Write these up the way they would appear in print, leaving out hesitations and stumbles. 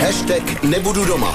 Nebudu doma.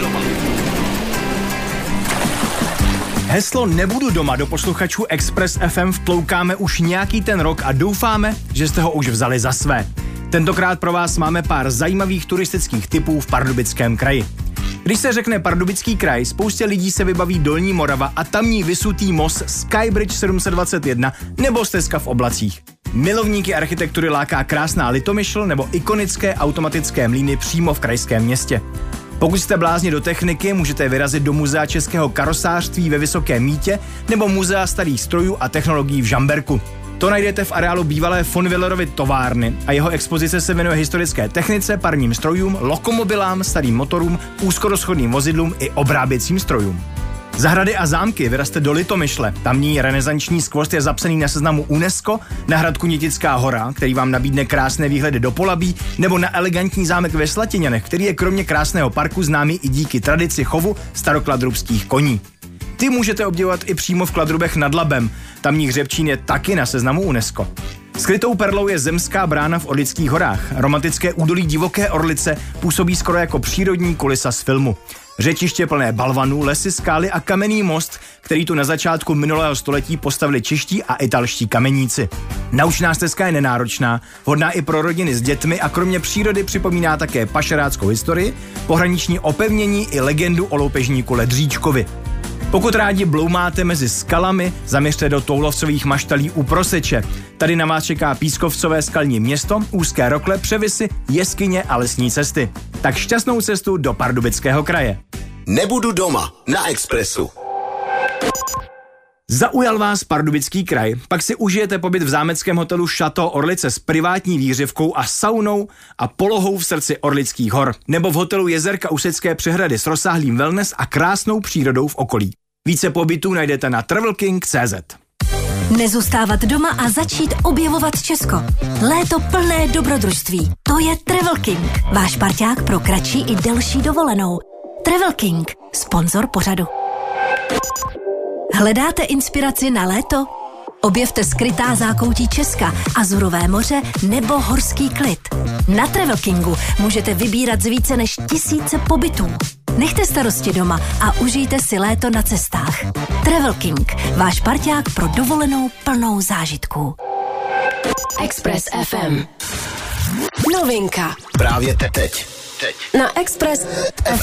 Heslo Nebudu doma do posluchačů Express FM vtloukáme už nějaký ten rok a doufáme, že jste ho už vzali za své. Tentokrát pro vás máme pár zajímavých turistických typů v Pardubickém kraji. Když se řekne Pardubický kraj, spoustě lidí se vybaví Dolní Morava a tamní vysutý most Skybridge 721 nebo Stezka v oblacích. Milovníky architektury láká krásná Litomyšl nebo ikonické automatické mlýny přímo v krajském městě. Pokud jste blázni do techniky, můžete vyrazit do Muzea českého karosářství ve Vysokém Mýtě nebo Muzea starých strojů a technologií v Žamberku. To najdete v areálu bývalé von Willerovy továrny a jeho expozice se věnuje historické technice, parním strojům, lokomobilám, starým motorům, úzkorozchodným vozidlům i obráběcím strojům. Zahrady a zámky vyraste do Litomyšle. Tamní renesanční skvost je zapsaný na seznamu UNESCO, na hrad Kunětická hora, který vám nabídne krásné výhledy do Polabí, nebo na elegantní zámek ve Slatiňanech, který je kromě krásného parku známý i díky tradici chovu starokladrubských koní. Ty můžete obdivovat i přímo v Kladrubech nad Labem. Tamní hřebčín je taky na seznamu UNESCO. Skrytou perlou je Zemská brána v Orlických horách. Romantické údolí Divoké Orlice působí skoro jako přírodní kulisa z filmu. Řečiště plné balvanů, lesy, skály a kamenný most, který tu na začátku minulého století postavili čeští a italští kameníci. Naučná stezka je nenáročná, vhodná i pro rodiny s dětmi a kromě přírody připomíná také pašeráckou historii, pohraniční opevnění i legendu o loupežníku Ledříčkovi. Pokud rádi bloumáte mezi skalami, zaměřte do toulovcových maštalí u Proseče. Tady na vás čeká pískovcové skalní město, úzké rokle, převisy, jeskyně a lesní cesty. Tak šťastnou cestu do Pardubického kraje. Nebudu doma na Expressu. Zaujal vás Pardubický kraj, pak si užijete pobyt v zámeckém hotelu Chateau Orlice s privátní výhřevkou a saunou a polohou v srdci Orlických hor, nebo v hotelu Jezerka u Secké přehrady s rozsáhlým wellness a krásnou přírodou v okolí. Více pobytů najdete na travelking.cz. Nezůstávat doma a začít objevovat Česko. Léto plné dobrodružství. To je Travel King, váš parťák pro kratší i delší dovolenou. Travel King, sponzor pořadu. Hledáte inspiraci na léto? Objevte skrytá zákoutí Česka, Azurové moře nebo horský klid. Na Travel Kingu můžete vybírat z více než 1000 pobytů. Nechte starosti doma a užijte si léto na cestách. Travel King, váš parťák pro dovolenou plnou zážitků. Express FM. Novinka. Právě teď. Na Express FM.